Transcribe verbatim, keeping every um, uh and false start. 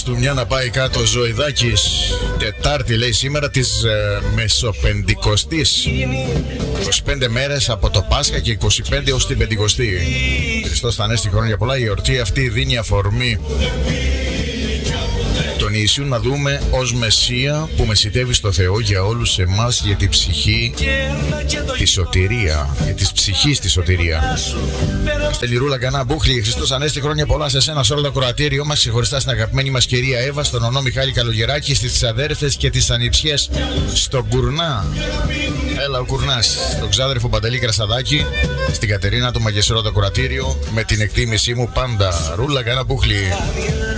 του μια να πάει κάτω. Ζωηδάκης, Τετάρτη λέει σήμερα της ε, Μεσοπεντηκοστής. είκοσι πέντε μέρες από το Πάσχα και είκοσι πέντε ως την Πεντηκοστή. Χριστός θα ανέστη, χρόνια πολλά. Η εορτή αυτή δίνει αφορμή τον Ιησού να δούμε ως Μεσσία που μεσητεύει στο Θεό για όλους εμάς, για την ψυχή τη σωτηρία, για της ψυχής τη σωτηρία. Στελιρούλα Κανά Μπούχλη, Χριστός Ανέστη, χρόνια πολλά σε σένα, σε όλο το κροατήριό μας, ξεχωριστά στην αγαπημένη μας κυρία Εύα, στον ονό Μιχάλη Καλογεράκη, στις αδέρφες και τις ανιψιές, στον Κουρνά. Έλα ο Κουρνάς, τον ξάδερφο Παντελή Κρασαδάκη, στην Κατερίνα του Μαγεσρό το κροατήριο, με την εκτίμησή μου πάντα. Ρούλα Κανά Μπούχλη.